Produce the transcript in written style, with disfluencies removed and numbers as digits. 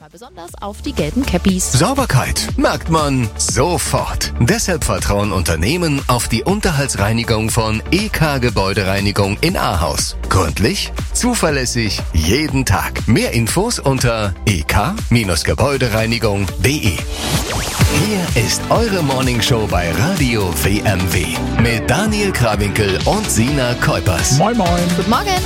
Mal besonders auf die gelben Cappies. Sauberkeit merkt man sofort. Deshalb vertrauen Unternehmen auf die Unterhaltsreinigung von EK Gebäudereinigung in Ahaus. Gründlich, zuverlässig, jeden Tag. Mehr Infos unter ek-gebäudereinigung.de. Hier ist eure Morningshow bei Radio WMW mit Daniel Krawinkel und Sina Kuipers. Moin Moin. Guten Morgen.